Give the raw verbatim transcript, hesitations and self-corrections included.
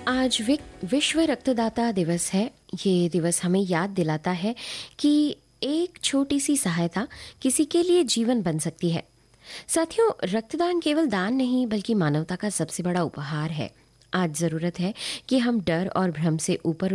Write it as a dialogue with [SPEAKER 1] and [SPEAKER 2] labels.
[SPEAKER 1] आज विक- विश्व रक्तदाता दिवस है। ये दिवस हमें याद दिलाता है कि एक छोटी सी सहायता किसी के लिए जीवन बन सकती है। साथियों, रक्तदान केवल दान नहीं बल्कि मानवता का सबसे बड़ा उपहार है। आज जरूरत है कि हम डर और भ्रम से ऊपर